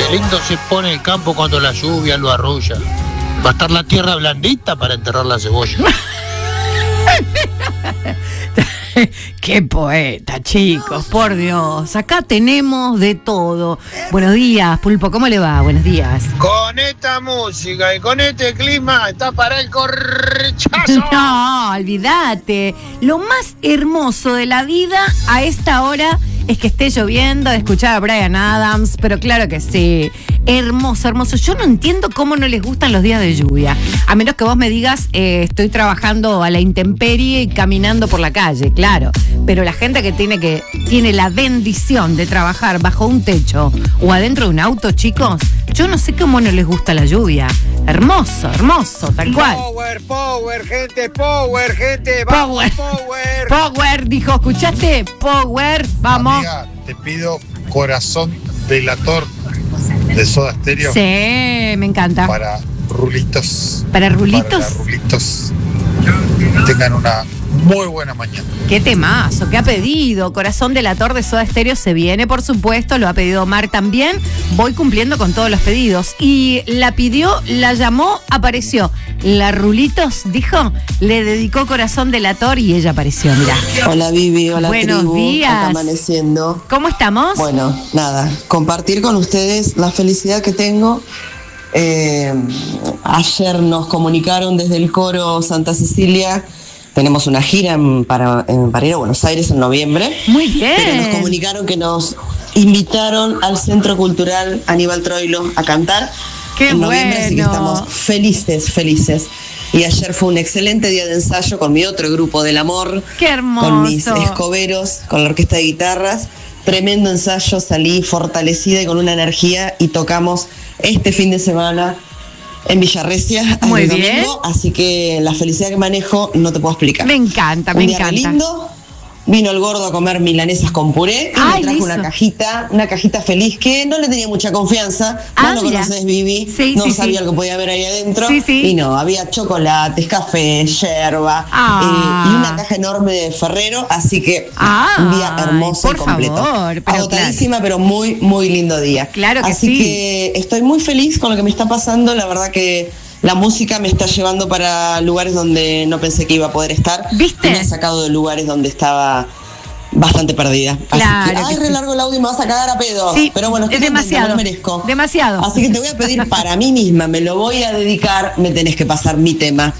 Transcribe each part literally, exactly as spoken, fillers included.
Lindo se pone el campo cuando la lluvia lo arrulla. Va a estar la tierra blandita para enterrar la cebolla. Qué poeta, chicos, por Dios. Acá tenemos de todo. Buenos días, Pulpo, ¿cómo le va? Buenos días. Con esta música y con este clima está para el corchazo. No, olvídate. Lo más hermoso de la vida a esta hora es que esté lloviendo, de escuchar a Bryan Adams, pero claro que sí. Hermoso, hermoso. Yo no entiendo cómo no les gustan los días de lluvia. A menos que vos me digas, eh, estoy trabajando a la intemperie y caminando por la calle, claro. Pero la gente que tiene que tiene la bendición de trabajar bajo un techo o adentro de un auto, chicos, yo no sé cómo no les gusta la lluvia. Hermoso, hermoso, tal cual. Power, power, gente, power, gente, vamos, power. Power, power dijo, ¿escuchaste? Power, vamos. Amiga, te pido Corazón Delator de Soda Stereo. Sí, me encanta. Para rulitos. ¿Para rulitos? Para rulitos. Tengan una muy buena mañana. Qué temazo, ¿qué ha pedido? Corazón Delator de Soda Stereo se viene, por supuesto, lo ha pedido Omar también. Voy cumpliendo con todos los pedidos. Y la pidió, la llamó, apareció. La Rulitos dijo, le dedicó Corazón Delator y ella apareció, mirá. Hola Vivi, hola Buenos tribu, días. acá amaneciendo. ¿Cómo estamos? Bueno, nada, compartir con ustedes la felicidad que tengo. Eh, ayer nos comunicaron desde el coro Santa Cecilia. Tenemos una gira en, para, en, para ir a Buenos Aires en noviembre. Muy bien. Pero nos comunicaron que nos invitaron al Centro Cultural Aníbal Troilo a cantar. Qué en noviembre, bueno. así que estamos felices, felices. Y ayer fue un excelente día de ensayo con mi otro grupo del amor. Qué hermoso. Con mis escoberos, con la orquesta de guitarras. Tremendo ensayo, salí fortalecida y con una energía y tocamos este fin de semana en Villarrecia, Muy el bien. domingo, así que la felicidad que manejo no te puedo explicar. Me encanta, Un me día re encanta. lindo. Vino el gordo a comer milanesas con puré y Ay, me trajo listo. una cajita, una cajita feliz que no le tenía mucha confianza. Ah, Vos lo mira. conocés, Vivi. Sí, no sí, sabía sí. lo que podía haber ahí adentro. Sí, sí. Y no, había chocolates, café, yerba Ah. eh, y una caja enorme de Ferrero. Así que Ay, un día hermoso por y completo. favor, pero Agotadísima, pero muy, muy lindo día. Claro que así sí. que estoy muy feliz con lo que me está pasando. La verdad que la música me está llevando para lugares donde no pensé que iba a poder estar. ¿Viste? Y me ha sacado de lugares donde estaba bastante perdida. Claro Así que, ay, que re sí. largo el audio y me vas a cagar a pedo. Sí, pero bueno, es estoy contenta, demasiado. me lo merezco. Demasiado. Así que te voy a pedir para mí misma, me lo voy a dedicar, me tenés que pasar mi tema,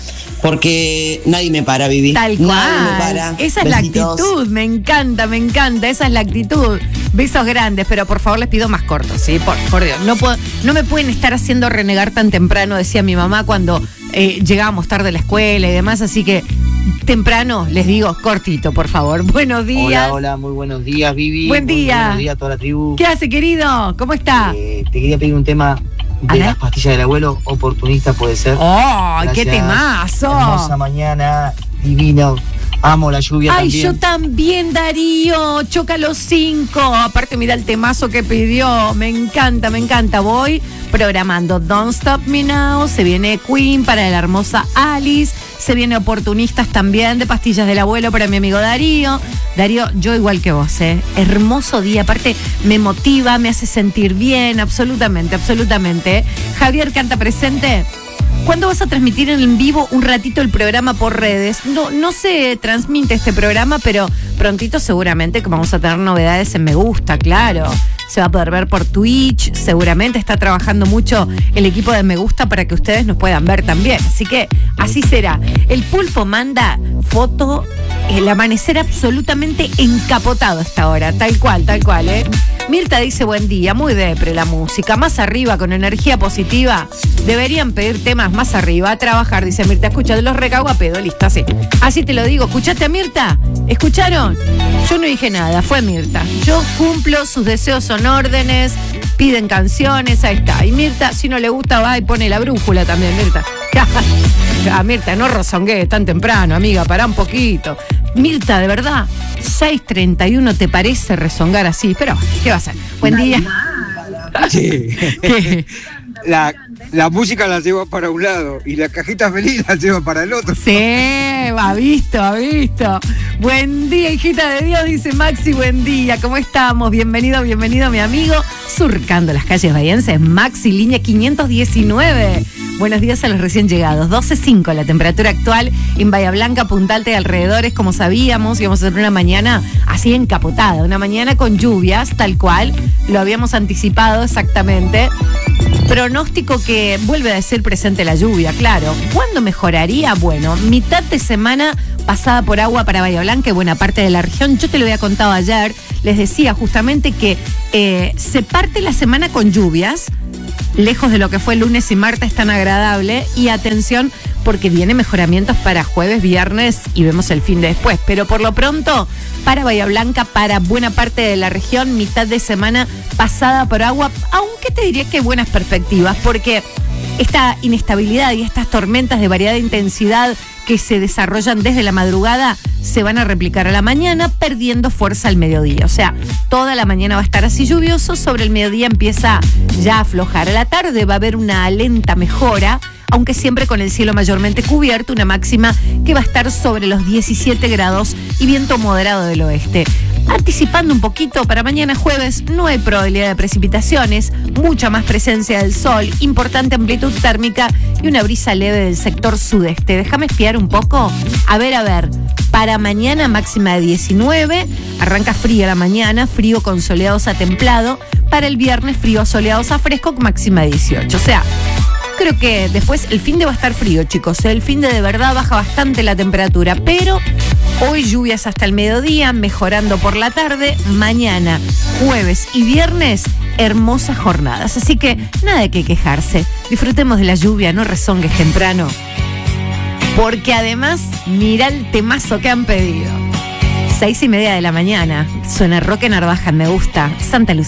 porque nadie me para, Vivi. Tal Nadie cual. me para. Esa es Besitos. la actitud, me encanta, me encanta, esa es la actitud. Besos grandes, pero por favor les pido más cortos, ¿sí? Por, por Dios, no, puedo, no me pueden estar haciendo renegar tan temprano, decía mi mamá cuando eh, llegábamos tarde a la escuela y demás, así que temprano les digo cortito, por favor. Buenos días. Hola, hola, muy buenos días, Vivi. Buen Muy día. buenos días a toda la tribu. ¿Qué hace, querido? ¿Cómo está? Eh, te quería pedir un tema A de ver. las pastillas del abuelo, oportunista puede ser. ¡Oh, qué Gracias. temazo! Hermosa mañana, divino. Amo la lluvia Ay, también. yo también, Darío. Choca los cinco. Aparte, mira el temazo que pidió. Me encanta, me encanta. Voy programando Don't Stop Me Now. Se viene Queen para la hermosa Alice. Se viene Oportunistas también de Pastillas del Abuelo para mi amigo Darío. Darío, yo igual que vos, ¿eh? Hermoso día. Aparte, me motiva, me hace sentir bien. Absolutamente, absolutamente. Javier canta presente. ¿Cuándo vas a transmitir en vivo un ratito el programa por redes? No, no se transmite este programa, pero prontito seguramente que vamos a tener novedades en Me Gusta, claro. Se va a poder ver por Twitch, seguramente está trabajando mucho el equipo de Me Gusta para que ustedes nos puedan ver también. Así que así será. El Pulpo manda foto, el amanecer absolutamente encapotado a esta hora, tal cual, tal cual, ¿eh? Mirta dice buen día, muy depre la música, más arriba, con energía positiva. Deberían pedir temas más arriba, a trabajar, dice Mirta. Escucha, los recago a pedo, listo, así. Así te lo digo. ¿Escuchaste a Mirta? ¿Escucharon? Yo no dije nada, fue Mirta. Yo cumplo, sus deseos son órdenes, piden canciones, ahí está. Y Mirta, si no le gusta, va y pone la brújula también, Mirta. Ah, Mirta, no rozongues tan temprano, amiga, pará un poquito. Mirta, de verdad, seis treinta y uno te parece rezongar así, pero ¿qué va a hacer? Buen día. Sí. ¿Qué? la, la música la lleva para un lado y la cajita feliz la lleva para el otro. Sí, ha visto, ha visto. Buen día, hijita de Dios, dice Maxi, buen día. ¿Cómo estamos? Bienvenido, bienvenido, mi amigo. Surcando las calles bahienses, Maxi, línea quinientos diecinueve. Buenos días a los recién llegados. doce cinco la temperatura actual en Bahía Blanca, Punta Alta y alrededores. Como sabíamos, íbamos a tener una mañana así encapotada, una mañana con lluvias, tal cual. Lo habíamos anticipado exactamente. Pronóstico que vuelve a decir presente la lluvia, claro. ¿Cuándo mejoraría? Bueno, mitad de semana pasada por agua para Bahía Blanca y buena parte de la región. Yo te lo había contado ayer. Les decía justamente que eh, se parte la semana con lluvias, lejos de lo que fue lunes y martes tan agradable. Y atención, porque vienen mejoramientos para jueves, viernes y vemos el fin de después. Pero por lo pronto, para Bahía Blanca, para buena parte de la región, mitad de semana pasada por agua, aunque te diría que hay buenas perspectivas, porque esta inestabilidad y estas tormentas de variada intensidad que se desarrollan desde la madrugada se van a replicar a la mañana, perdiendo fuerza al mediodía. O sea, toda la mañana va a estar así lluvioso, sobre el mediodía empieza ya a aflojar. A la tarde va a haber una lenta mejora, aunque siempre con el cielo mayormente cubierto, una máxima que va a estar sobre los diecisiete grados y viento moderado del oeste. Anticipando un poquito, para mañana jueves no hay probabilidad de precipitaciones, mucha más presencia del sol, importante amplitud térmica y una brisa leve del sector sudeste. Déjame espiar un poco. A ver, a ver. Para mañana máxima de diecinueve, arranca fría la mañana, frío con soleados a templado. Para el viernes frío soleados a fresco con máxima de dieciocho. O sea, creo que después el fin de va a estar frío, chicos. El fin de de verdad baja bastante la temperatura, pero hoy lluvias hasta el mediodía, mejorando por la tarde. Mañana, jueves y viernes, hermosas jornadas. Así que nada de qué quejarse. Disfrutemos de la lluvia, no rezongues temprano. Porque además, mira el temazo que han pedido. Seis y media de la mañana. Suena Roque Narvaja, me gusta. Santa Lucía.